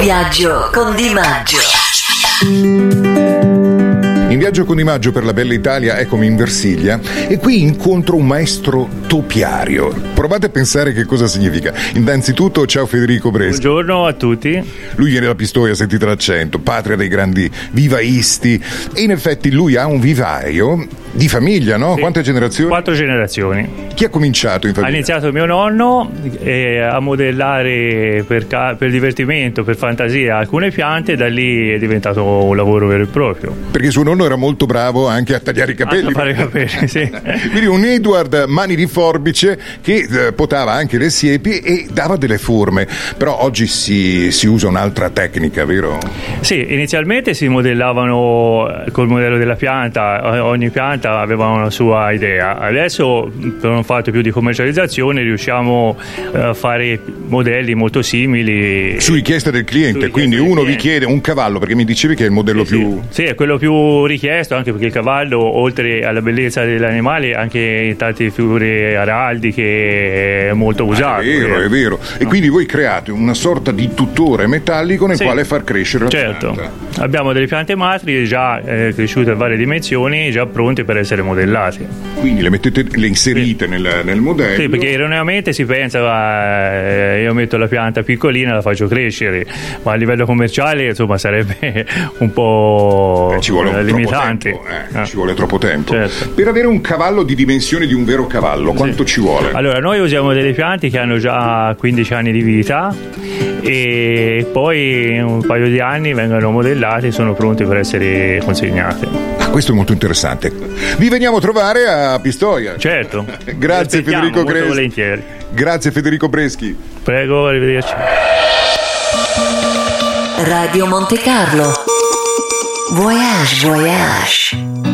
viaggio con Di Maggio. In viaggio con Di Maggio per la bella Italia, eccomi in Versilia e qui incontro un maestro topiario. Provate a pensare che cosa significa. Innanzitutto, ciao Federico Breschi. Buongiorno a tutti. Lui viene da Pistoia, sentite l'accento, patria dei grandi vivaisti, e in effetti lui ha un vivaio di famiglia, no? Sì. Quante generazioni? 4 generazioni. Chi ha cominciato in famiglia? Ha iniziato mio nonno a modellare per divertimento, per fantasia, alcune piante, e da lì è diventato un lavoro vero e proprio. Perché suo nonno era molto bravo anche a tagliare i capelli. A fare i capelli, sì. Quindi un Edward mani di forbice che potava anche le siepi e dava delle forme. Però oggi si usa un'altra tecnica, vero? Sì, inizialmente si modellavano col modello della pianta, ogni pianta aveva una sua idea. Adesso, per un fatto più di commercializzazione, riusciamo a fare modelli molto simili su richiesta del cliente. Quindi uno vi chiede un cavallo, perché mi dicevi che è il modello più... Sì, è quello più richiesto, anche perché il cavallo, oltre alla bellezza dell'animale, anche in tante figure araldiche è molto usato. È vero. E quindi voi create una sorta di tutore metallico nel quale far crescere la pianta. Certo, abbiamo delle piante matri già cresciute a varie dimensioni, già pronte per essere modellate. Quindi le inserite nel modello? Sì, perché erroneamente si pensa io metto la pianta piccolina e la faccio crescere, ma a livello commerciale insomma sarebbe un po' ci vuole limitante. Ci vuole troppo tempo. Certo. Per avere un cavallo di dimensioni di un vero cavallo, quanto ci vuole? Allora, noi usiamo delle piante che hanno già 15 anni di vita e poi in un paio di anni vengono modellate e sono pronte per essere consegnate. Questo è molto interessante. Vi veniamo a trovare a Pistoia. Certo. Grazie Federico Breschi. Volentieri. Grazie Federico Breschi. Prego, arrivederci. Radio Monte Carlo. Voyage, voyage.